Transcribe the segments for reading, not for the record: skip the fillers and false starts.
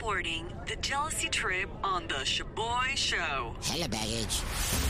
reporting the jealousy trip on the Shaboy Show. Hella baggage.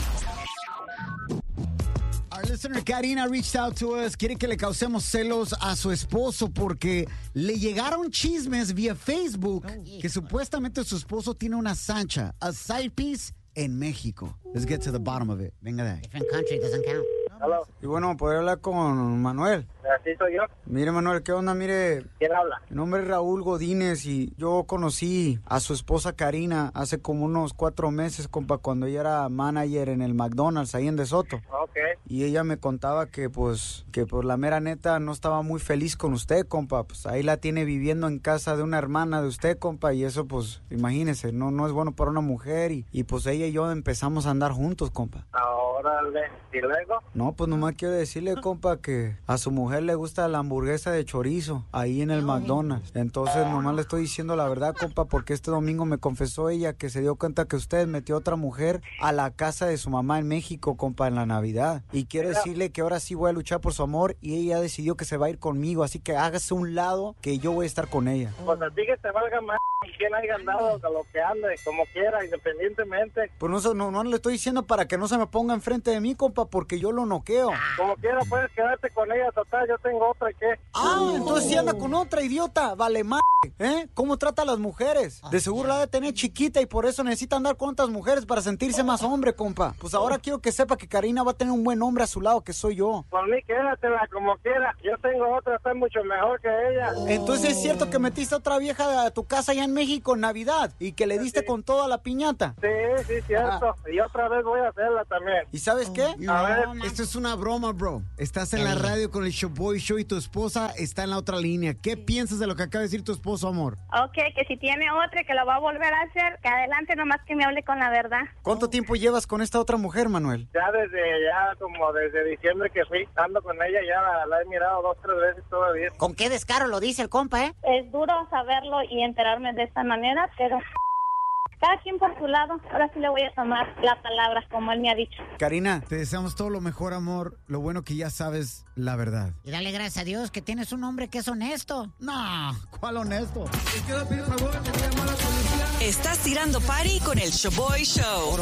Our listener Karina reached out to us. Quiere que le causemos celos a su esposo porque le llegaron chismes vía Facebook que supuestamente su esposo tiene una sancha, a side piece, en México. Let's get to the bottom of it. Venga de ahí. Different country doesn't count. Hello. Y bueno, ¿podría hablar con Manuel? Así soy yo. Mire, Manuel, ¿qué onda? Mire, ¿Quién habla? mi nombre es Raúl Godínez y yo conocí a su esposa Karina hace como unos 4 meses, compa, cuando ella era manager en el McDonald's ahí en De Soto. Ok. Y ella me contaba que por la mera neta no estaba muy feliz con usted, compa. Pues ahí la tiene viviendo en casa de una hermana de usted, compa, y eso, pues, imagínese, no es bueno para una mujer. Y pues ella y yo empezamos a andar juntos, compa. Órale. ¿Y luego? No, pues nomás quiero decirle, compa, que a su mujer le gusta la hamburguesa de chorizo ahí en el McDonald's. Entonces nomás le estoy diciendo la verdad, compa, porque este domingo me confesó ella que se dio cuenta que usted metió a otra mujer a la casa de su mamá en México, compa, en la Navidad. Y quiero decirle que ahora sí voy a luchar por su amor y ella decidió que se va a ir conmigo, así que hágase un lado que yo voy a estar con ella. Pues a ti que te valga más quien haya andado, a lo que ande, como quiera, independientemente. Pues no le estoy diciendo para que no se me ponga enfrente de mí, compa, porque yo lo noqueo. Como quiera, puedes quedarte con ella, total, yo tengo otra que... Ah, entonces sí anda con otra, idiota, vale más, ¿eh? ¿Cómo trata a las mujeres? De seguro la ha de tener chiquita y por eso necesita andar con otras mujeres para sentirse más hombre, compa. Pues ahora quiero que sepa que Karina va a tener un buen hombre a su lado, que soy yo. Por mí quédatela como quiera, yo tengo otra, está mucho mejor que ella. Entonces es cierto que metiste a otra vieja a tu casa allá en México en Navidad y que le diste con toda la piñata. Sí, cierto, y otra vez voy a hacerla también. ¿Y sabes qué? No, ver. esto es una broma, bro. Estás en la radio con el Showboy Show y tu esposa está en la otra línea. ¿Qué piensas de lo que acaba de decir tu esposo, amor? Ok, que si tiene otra que lo va a volver a hacer, que adelante, nomás que me hable con la verdad. ¿Cuánto tiempo llevas con esta otra mujer, Manuel? Desde diciembre que fui, ando con ella, ya la he mirado 2, 3 veces todavía. ¿Con qué descaro lo dice el compa, eh? Es duro saberlo y enterarme de esta manera, pero cada quien por su lado. Ahora sí le voy a tomar la palabra, como él me ha dicho. Karina. Te deseamos todo lo mejor, amor. Lo bueno que ya sabes la verdad. Y dale gracias a Dios que tienes un hombre que es honesto. No, ¿cuál honesto? Estás tirando party con el Shaboy Show.